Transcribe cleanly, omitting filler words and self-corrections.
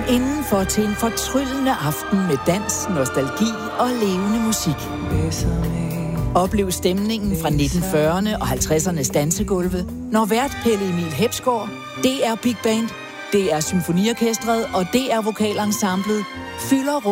indenfor til en fortryllende aften med dans, nostalgi og levende musik. Oplev stemningen fra 1940'erne og 50'ernes dansegulve, når vært Pelle Emil Hepsgaard, DR Big Band, DR Symfoniorkestret og DR Vokalensemblet fylder